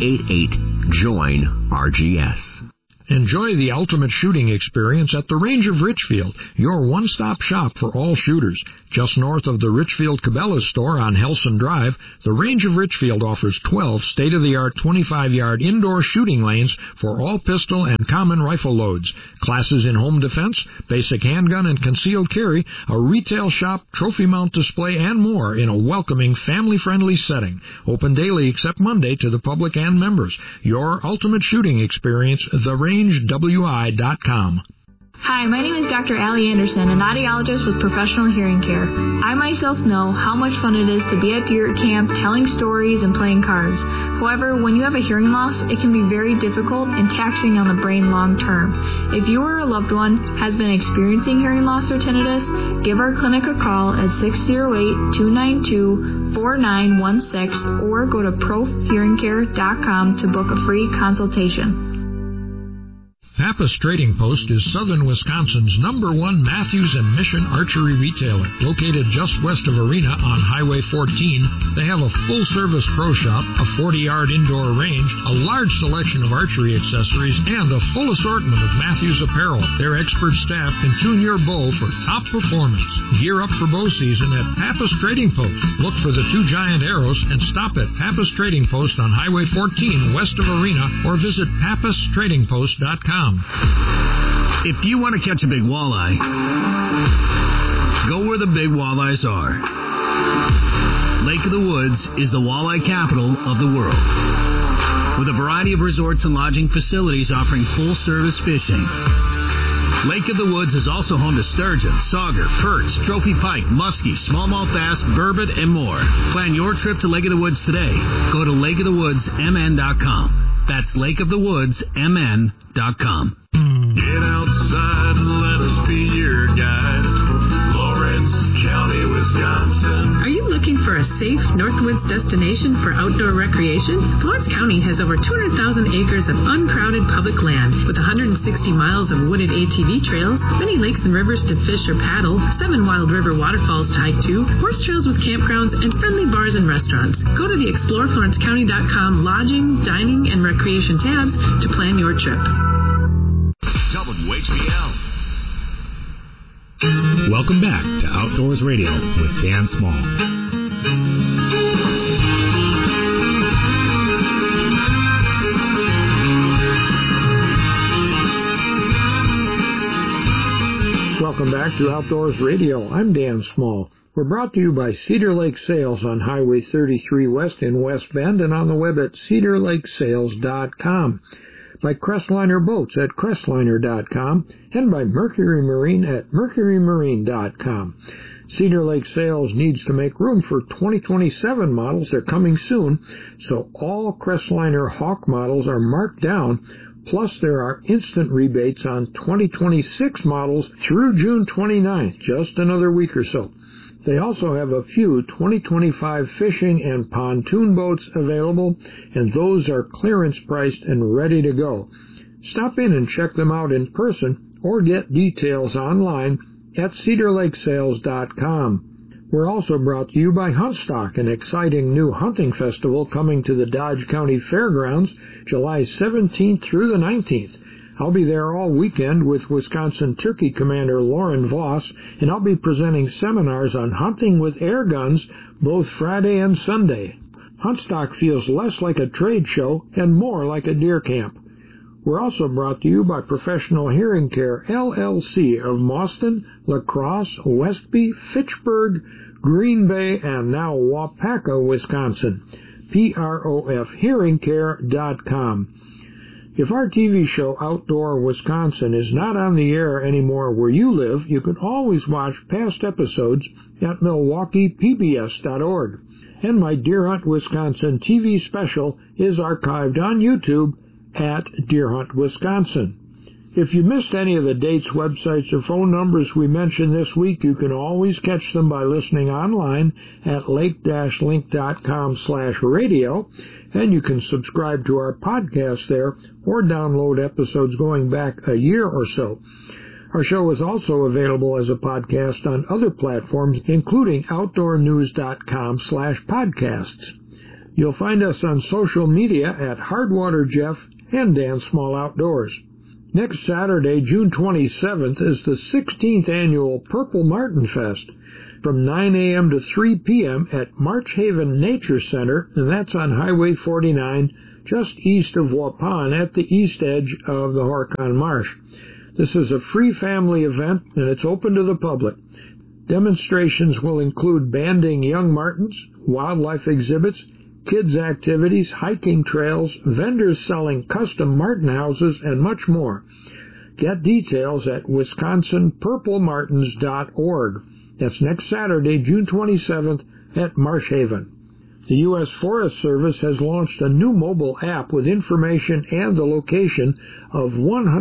[SPEAKER 17] 888-JOIN-RGS.
[SPEAKER 1] Enjoy the ultimate shooting experience at the Range of Richfield, your one-stop shop for all shooters. Just north of the Richfield Cabela's store on Helson Drive, the Range of Richfield offers 12 state-of-the-art 25-yard indoor shooting lanes for all pistol and common rifle loads, classes in home defense, basic handgun and concealed carry, a retail shop, trophy mount display, and more in a welcoming, family-friendly setting. Open daily except Monday to the public and members. Your ultimate shooting experience, TheRangeWI.com.
[SPEAKER 18] Hi, my name is Dr. Allie Anderson, an audiologist with Professional Hearing Care. I myself know how much fun it is to be at deer camp, telling stories and playing cards. However, when you have a hearing loss, it can be very difficult and taxing on the brain long term. If you or a loved one has been experiencing hearing loss or tinnitus, give our clinic a call at 608-292-4916 or go to ProHearingCare.com to book a free consultation.
[SPEAKER 1] Pappas Trading Post is southern Wisconsin's #1 Matthews and Mission archery retailer. Located just west of Arena on Highway 14, they have a full-service pro shop, a 40-yard indoor range, a large selection of archery accessories, and a full assortment of Matthews apparel. Their expert staff can tune your bow for top performance. Gear up for bow season at Pappas Trading Post. Look for the two giant arrows and stop at Pappas Trading Post on Highway 14 west of Arena or visit PappasTradingPost.com.
[SPEAKER 10] If you want to catch a big walleye, go where the big walleyes are. Lake of the Woods is the walleye capital of the world, with a variety of resorts and lodging facilities offering full-service fishing. Lake of the Woods is also home to sturgeon, sauger, perch, trophy pike, muskie, smallmouth bass, burbot, and more. Plan your trip to Lake of the Woods today. Go to lakeofthewoodsmn.com. That's lakeofthewoodsmn.com.
[SPEAKER 11] Get outside and let us be your guide. Lawrence County, Wisconsin.
[SPEAKER 12] Are you looking for a safe Northwoods destination for outdoor recreation? Florence County has over 200,000 acres of uncrowded public land with 160 miles of wooded ATV trails, many lakes and rivers to fish or paddle, 7 wild river waterfalls to hike to, horse trails with campgrounds, and friendly bars and restaurants. Go to the ExploreFlorenceCounty.com lodging, dining, and recreation tabs to plan your trip.
[SPEAKER 3] WHBL.
[SPEAKER 6] Welcome back to Outdoors Radio with Dan Small.
[SPEAKER 1] Welcome back to Outdoors Radio. I'm Dan Small. We're brought to you by Cedar Lake Sales on Highway 33 West in West Bend and on the web at cedarlakesales.com. By Crestliner Boats at Crestliner.com, and by Mercury Marine at MercuryMarine.com. Cedar Lake Sales needs to make room for 2027 models. They're coming soon, so all Crestliner Hawk models are marked down, plus there are instant rebates on 2026 models through June 29th, just another week or so. They also have a few 2025 fishing and pontoon boats available, and those are clearance priced and ready to go. Stop in and check them out in person or get details online at cedarlakesales.com. We're also brought to you by Huntstock, an exciting new hunting festival coming to the Dodge County Fairgrounds July 17th through the 19th. I'll be there all weekend with Wisconsin Turkey Commander Lauren Voss, and I'll be presenting seminars on hunting with air guns both Friday and Sunday. Huntstock feels less like a trade show and more like a deer camp. We're also brought to you by Professional Hearing Care, LLC of Mauston, La Crosse, Westby, Fitchburg, Green Bay, and now Wapaka, Wisconsin. PROFHearingCare.com. If our TV show Outdoor Wisconsin is not on the air anymore where you live, you can always watch past episodes at MilwaukeePBS.org. And my Deer Hunt Wisconsin TV special is archived on YouTube at Deer Hunt, Wisconsin. If you missed any of the dates, websites, or phone numbers we mentioned this week, you can always catch them by listening online at lake-link.com/radio, and you can subscribe to our podcast there or download episodes going back a year or so. Our show is also available as a podcast on other platforms, including outdoornews.com/podcasts. You'll find us on social media at Hardwater Jeff and Dan Small Outdoors. Next Saturday, June 27th, is the 16th annual Purple Martin Fest from 9 a.m. to 3 p.m. at March Haven Nature Center, and that's on Highway 49, just east of Waupun at the east edge of the Horicon Marsh. This is a free family event, and it's open to the public. Demonstrations will include banding young martins, wildlife exhibits, kids' activities, hiking trails, vendors selling custom martin houses, and much more. Get details at wisconsinpurplemartins.org. That's next Saturday, June 27th at Marsh Haven. The U.S. Forest Service has launched a new mobile app with information and the location of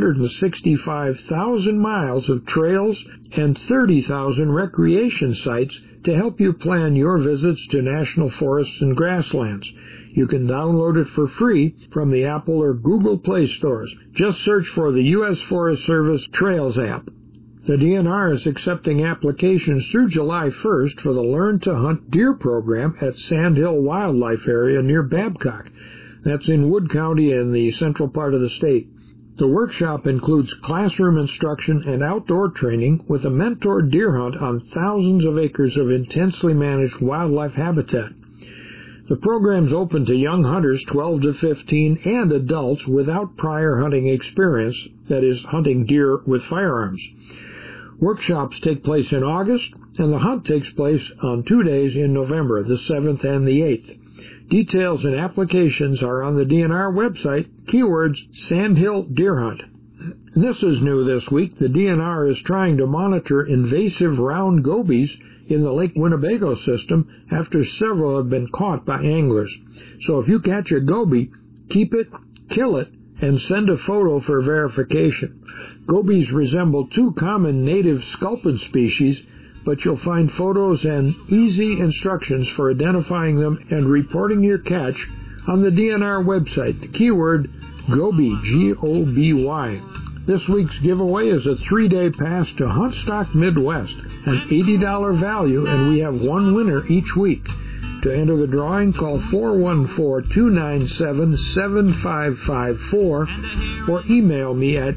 [SPEAKER 1] 165,000 miles of trails and 30,000 recreation sites to help you plan your visits to national forests and grasslands. You can download it for free from the Apple or Google Play stores. Just search for the U.S. Forest Service Trails app. The DNR is accepting applications through July 1st for the Learn to Hunt Deer program at Sandhill Wildlife Area near Babcock. That's in Wood County in the central part of the state. The workshop includes classroom instruction and outdoor training with a mentored deer hunt on thousands of acres of intensely managed wildlife habitat. The program's open to young hunters 12 to 15 and adults without prior hunting experience, that is, hunting deer with firearms. Workshops take place in August, and the hunt takes place on 2 days in November, the 7th and the 8th. Details and applications are on the DNR website, keywords Sandhill Deer Hunt. And this is new this week. The DNR is trying to monitor invasive round gobies in the Lake Winnebago system after several have been caught by anglers. So if you catch a goby, keep it, kill it, and send a photo for verification. Gobies resemble two common native sculpin species, but you'll find photos and easy instructions for identifying them and reporting your catch on the DNR website, the keyword Goby, G-O-B-Y. This week's giveaway is a 3-day pass to Huntstock Midwest, an $80 value, and we have one winner each week. To enter the drawing, call 414-297-7554 or email me at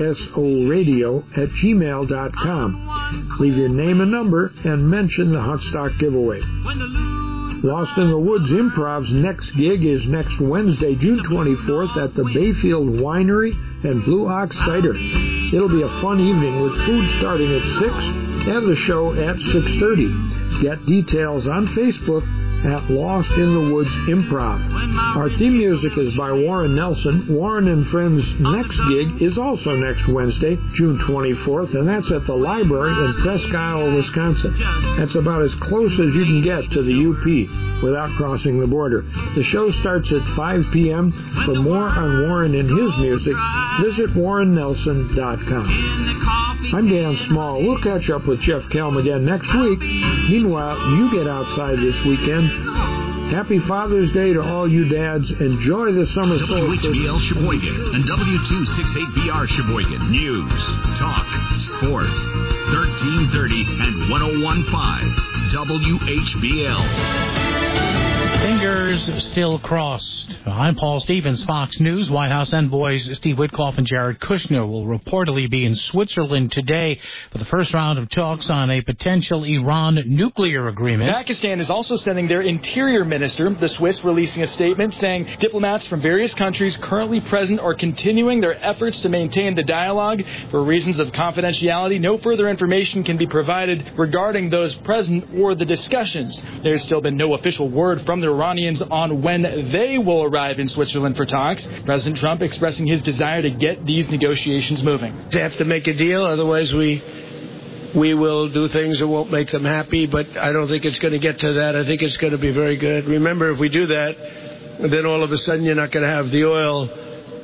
[SPEAKER 1] dsoradio@gmail.com. Leave your name and number and mention the Huntstock giveaway. Lost in the Woods Improv's next gig is next Wednesday, June 24th at the Bayfield Winery and Blue Ox Cider. It'll be a fun evening with food starting at 6 and the show at 6:30. Get details on Facebook at Lost in the Woods Improv. Our theme music is by Warren Nelson. Warren and Friends' next gig is also next Wednesday, June 24th, and that's at the library in Presque Isle, Wisconsin. That's about as close as you can get to the UP without crossing the border. The show starts at 5 p.m. For more on Warren and his music, visit warrennelson.com. I'm Dan Small. We'll catch up with Jeff Kelm again next week. Meanwhile, you get outside this weekend. Happy Father's Day to all you dads. Enjoy the summer solstice.
[SPEAKER 3] WHBL Sheboygan and W268BR Sheboygan. News, talk, sports. 1330 and 1015 WHBL.
[SPEAKER 19] Fingers still crossed. I'm Paul Stevens, Fox News. White House envoys Steve Witkoff and Jared Kushner will reportedly be in Switzerland today for the first round of talks on a potential Iran nuclear agreement.
[SPEAKER 20] Pakistan is also sending their interior minister, the Swiss, releasing a statement saying diplomats from various countries currently present are continuing their efforts to maintain the dialogue. For reasons of confidentiality, no further information can be provided regarding those present or the discussions. There's still been no official word from the Iranians on when they will arrive in Switzerland for talks. President Trump expressing his desire to get these negotiations moving.
[SPEAKER 21] They have to make a deal, otherwise we will do things that won't make them happy, but I don't think it's going to get to that. I think it's going to be very good. Remember, if we do that, then all of a sudden you're not going to have the oil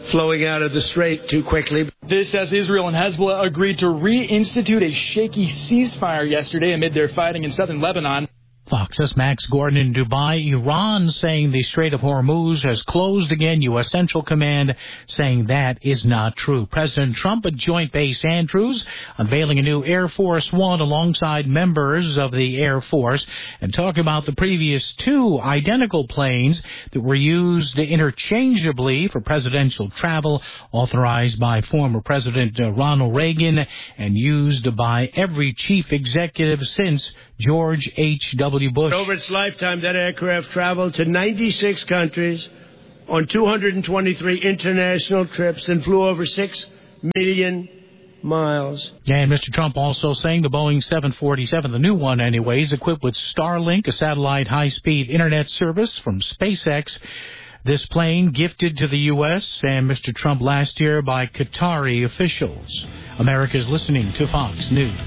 [SPEAKER 21] flowing out of the strait too quickly.
[SPEAKER 20] This as Israel and Hezbollah agreed to reinstitute a shaky ceasefire yesterday amid their fighting in southern Lebanon.
[SPEAKER 19] Fox's Max Gordon in Dubai. Iran saying the Strait of Hormuz has closed again. U.S. Central Command saying that is not true. President Trump at Joint Base Andrews unveiling a new Air Force One alongside members of the Air Force and talking about the previous two identical planes that were used interchangeably for presidential travel, authorized by former President Ronald Reagan and used by every chief executive since George H.W. Bush.
[SPEAKER 21] Over its lifetime, that aircraft traveled to 96 countries on 223 international trips and flew over 6 million miles.
[SPEAKER 19] And Mr. Trump also saying the Boeing 747, the new one anyways, equipped with Starlink, a satellite high-speed internet service from SpaceX. This plane gifted to the U.S. and Mr. Trump last year by Qatari officials. America's listening to Fox News.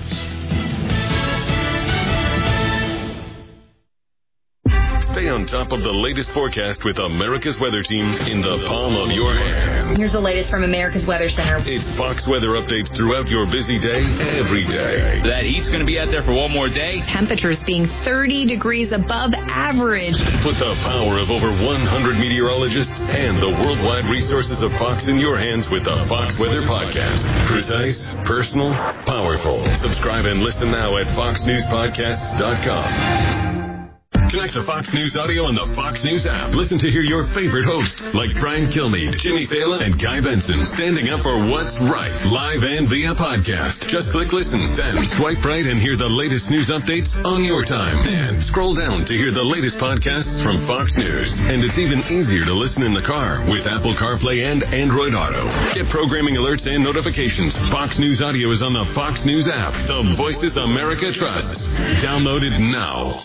[SPEAKER 2] Stay on top of the latest forecast with America's Weather Team in the palm of your hand.
[SPEAKER 22] Here's the latest from America's Weather Center.
[SPEAKER 2] It's Fox weather updates throughout your busy day, every day.
[SPEAKER 23] That heat's going to be out there for one more day.
[SPEAKER 22] Temperatures being 30 degrees above average.
[SPEAKER 2] Put the power of over 100 meteorologists and the worldwide resources of Fox in your hands with the Fox Weather Podcast. Precise, personal, powerful. Subscribe and listen now at foxnewspodcasts.com. Connect to Fox News Audio on the Fox News app. Listen to hear your favorite hosts like Brian Kilmeade, Jimmy Fallon, and Guy Benson standing up for what's right, live and via podcast. Just click listen, then swipe right and hear the latest news updates on your time. And scroll down to hear the latest podcasts from Fox News. And it's even easier to listen in the car with Apple CarPlay and Android Auto. Get programming alerts and notifications. Fox News Audio is on the Fox News app. The voices America trusts. Download it now.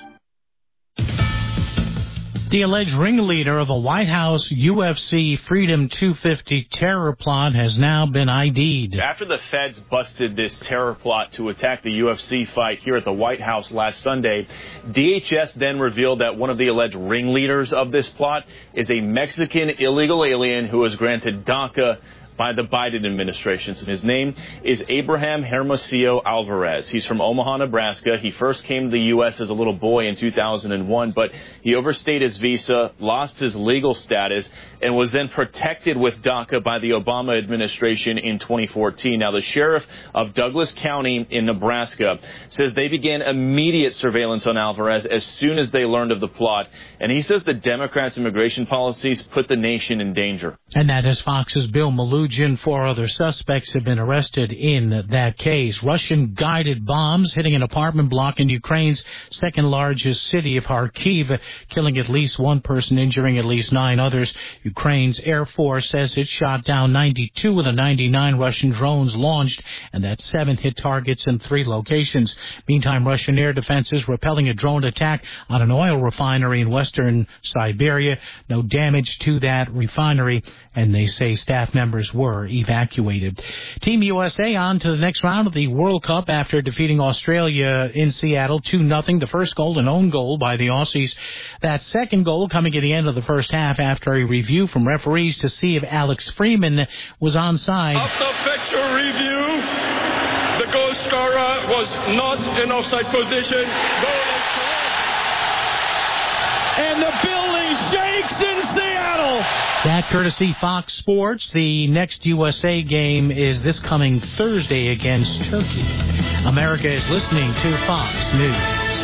[SPEAKER 19] The alleged ringleader of a White House UFC Freedom 250 terror plot has now been ID'd.
[SPEAKER 24] After the feds busted this terror plot to attack the UFC fight here at the White House last Sunday, DHS then revealed that one of the alleged ringleaders of this plot is a Mexican illegal alien who was granted DACA by the Biden administration. His name is Abraham Hermosillo Alvarez. He's from Omaha, Nebraska. He first came to the U.S. as a little boy in 2001, but he overstayed his visa, lost his legal status, and was then protected with DACA by the Obama administration in 2014. Now, the sheriff of Douglas County in Nebraska says they began immediate surveillance on Alvarez as soon as they learned of the plot, and he says the Democrats' immigration policies put the nation in danger.
[SPEAKER 19] And that is Fox's Bill Malou. 4 other suspects have been arrested in that case. Russian-guided bombs hitting an apartment block in Ukraine's second-largest city of Kharkiv, killing at least one person, injuring at least 9 others. Ukraine's Air Force says it shot down 92 of the 99 Russian drones launched, and that 7 hit targets in 3 locations. Meantime, Russian air defenses repelling a drone attack on an oil refinery in western Siberia. No damage to that refinery, and they say staff members were evacuated. Team USA on to the next round of the World Cup after defeating Australia in Seattle 2-0. The first goal, an own goal by the Aussies. That second goal coming at the end of the first half after a review from referees to see if Alex Freeman was onside.
[SPEAKER 25] After factual review, the goal scorer was not in offside position. Goal is correct. And the building shakes in Seattle.
[SPEAKER 19] That courtesy Fox Sports. The next USA game is this coming Thursday against Turkey. America is listening to Fox News.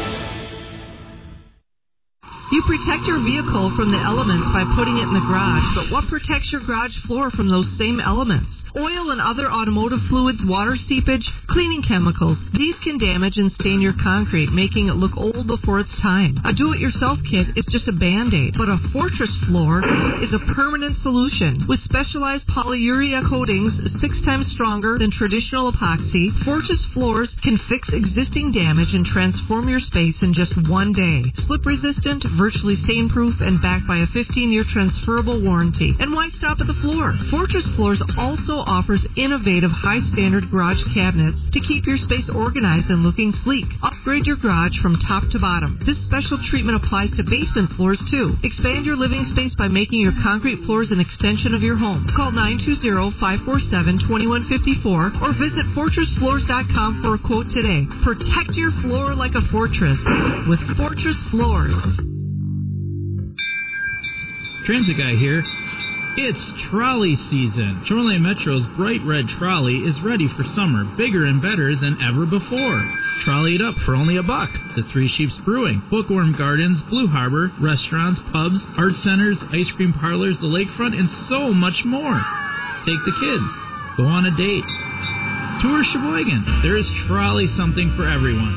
[SPEAKER 5] You protect your vehicle from the elements by putting it in the garage, but what protects your garage floor from those same elements? Oil and other automotive fluids, water seepage, cleaning chemicals. These can damage and stain your concrete, making it look old before its time. A do-it-yourself kit is just a Band-Aid, but a Fortress floor is a permanent solution. With specialized polyurea coatings 6 times stronger than traditional epoxy, Fortress floors can fix existing damage and transform your space in just one day. Slip-resistant,
[SPEAKER 4] virtually stain-proof and backed by a 15-year transferable warranty. And why stop at the floor? Fortress Floors also offers innovative high-standard garage cabinets to keep your space organized and looking sleek. Upgrade your garage from top to bottom. This special treatment applies to basement floors, too. Expand your living space by making your concrete floors an extension of your home. Call 920-547-2154 or visit FortressFloors.com for a quote today. Protect your floor like a fortress with Fortress Floors.
[SPEAKER 7] Transit Guy here. It's trolley season. Shoreline Metro's bright red trolley is ready for summer, bigger and better than ever before. Trolley it up for only $1 to Three Sheeps Brewing, Bookworm Gardens, Blue Harbor, restaurants, pubs, art centers, ice cream parlors, the lakefront, and so much more. Take the kids. Go on a date. Tour Sheboygan. There is trolley something for everyone.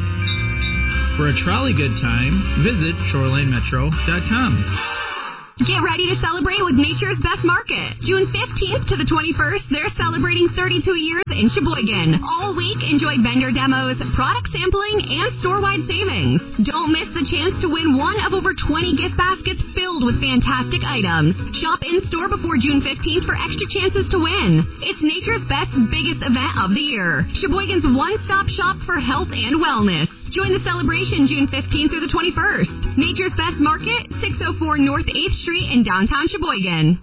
[SPEAKER 7] For a trolley good time, visit ShorelineMetro.com.
[SPEAKER 15] Get ready to celebrate with Nature's Best Market. June 15th to the 21st, they're celebrating 32 years in Sheboygan. All week, enjoy vendor demos, product sampling, and store-wide savings. Don't miss the chance to win one of over 20 gift baskets filled with fantastic items. Shop in-store before June 15th for extra chances to win. It's Nature's Best's biggest event of the year. Sheboygan's one-stop shop for health and wellness. Join the celebration June 15th through the 21st. Nature's Best Market, 604 North 8th Street in downtown Sheboygan.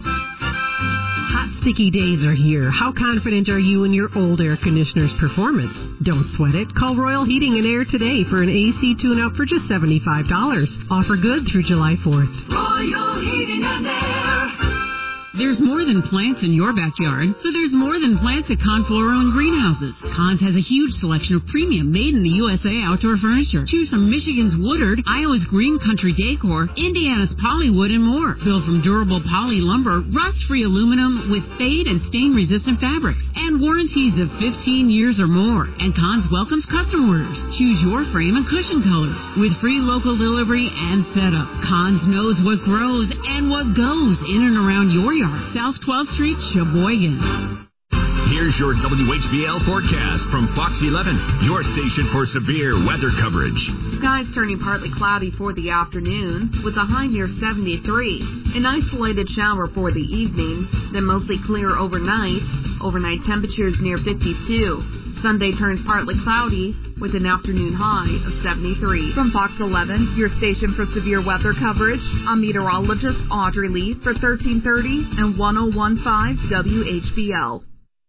[SPEAKER 8] Hot, sticky days are here. How confident are you in your old air conditioner's performance? Don't sweat it. Call Royal Heating and Air today for an AC tune-up for just $75. Offer good through July 4th.
[SPEAKER 14] Royal Heating and Air.
[SPEAKER 9] There's more than plants in your backyard, so there's more than plants at Confloro and Greenhouses. Cons has a huge selection of premium made-in-the-USA outdoor furniture. Choose from Michigan's Woodard, Iowa's Green Country Decor, Indiana's Polywood, and more. Built from durable poly lumber, rust-free aluminum with fade and stain-resistant fabrics, and warranties of 15 years or more. And Cons welcomes custom orders. Choose your frame and cushion colors with free local delivery and setup. Cons knows what grows and what goes in and around your yard. South 12th Street, Sheboygan.
[SPEAKER 3] Here's your WHBL forecast from Fox 11, your station for severe weather coverage.
[SPEAKER 5] Skies turning partly cloudy for the afternoon with a high near 73. An isolated shower for the evening, then mostly clear overnight. Overnight temperatures near 52. Sunday turns partly cloudy with an afternoon high of 73. From Fox 11, your station for severe weather coverage, I'm meteorologist Audrey Lee for 1330 and 1015 WHBL.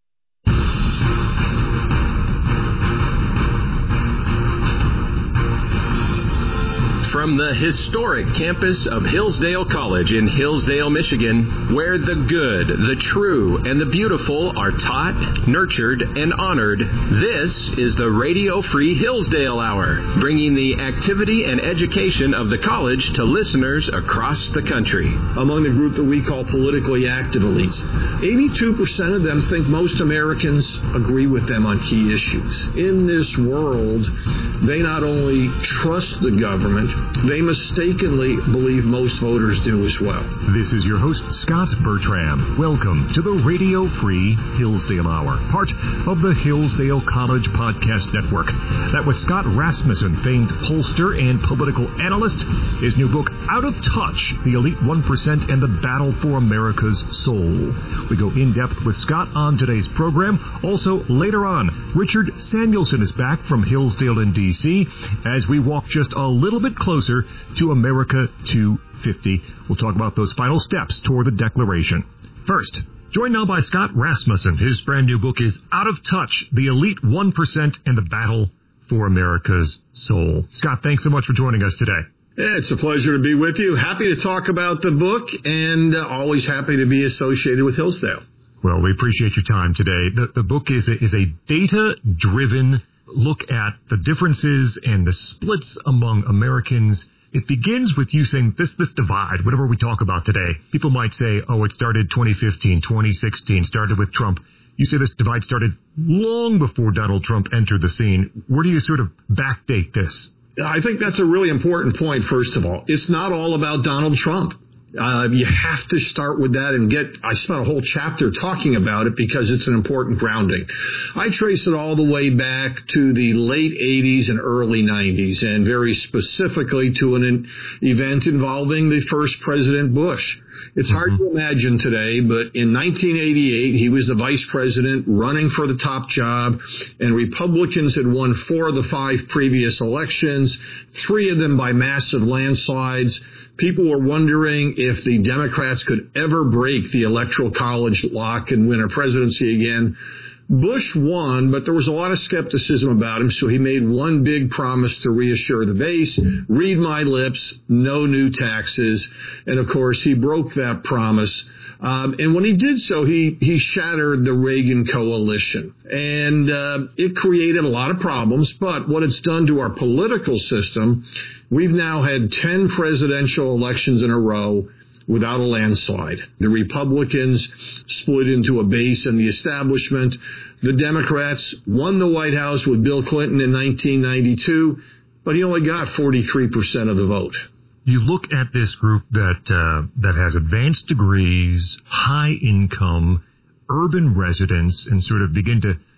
[SPEAKER 3] From the historic campus of Hillsdale College in Hillsdale, Michigan, where the good, the true, and the beautiful are taught, nurtured, and honored, this is the Radio Free Hillsdale Hour, bringing the activity and education of the college to listeners across the country.
[SPEAKER 13] Among the group that we call politically active elites, 82% of them think most Americans agree with them on key issues. In this world, they not only trust the government, they mistakenly believe most voters do as well.
[SPEAKER 26] This is your host, Scott Bertram. Welcome to the Radio Free Hillsdale Hour, part of the Hillsdale College Podcast Network. That was Scott Rasmussen, famed pollster and political analyst. His new book, Out of Touch, The Elite 1% and the Battle for America's Soul. We go in-depth with Scott on today's program. Also, later on, Richard Samuelson is back from Hillsdale in D.C. as we walk just a little bit closer to America 250. We'll talk about those final steps toward the Declaration. First, joined now by Scott Rasmussen. His brand new book is Out of Touch, The Elite 1% and the Battle for America's Soul. Scott, thanks so much for joining us today.
[SPEAKER 13] Yeah, it's a pleasure to be with you. Happy to talk about the book and always happy to be associated with Hillsdale.
[SPEAKER 26] Well, we appreciate your time today. The book is a data-driven look at the differences and the splits among Americans. It begins with you saying this divide, whatever we talk about today. People might say, oh, it started 2015, 2016, started with Trump. You say this divide started long before Donald Trump entered the scene. Where do you sort of backdate this?
[SPEAKER 13] I think that's a really important point, first of all. It's not all about Donald Trump. You have to start with that and I spent a whole chapter talking about it because it's an important grounding. I trace it all the way back to the late 80s and early 90s, and very specifically to an event involving the first President Bush. It's hard to imagine today, but in 1988, he was the vice president running for the top job, and Republicans had won 4 of the 5 previous elections, 3 of them by massive landslides. People were wondering if the Democrats could ever break the Electoral College lock and win a presidency again. Bush won, but there was a lot of skepticism about him, so he made one big promise to reassure the base: read my lips, no new taxes. And, of course, he broke that promise. And when he did so, he shattered the Reagan coalition. And it created a lot of problems, but what it's done to our political system, we've now had 10 presidential elections in a row without a landslide. The Republicans split into a base and the establishment. The Democrats won the White House with Bill Clinton in 1992, but he only got 43% of the vote.
[SPEAKER 26] You look at this group that has advanced degrees, high income, urban residents, and sort of begin to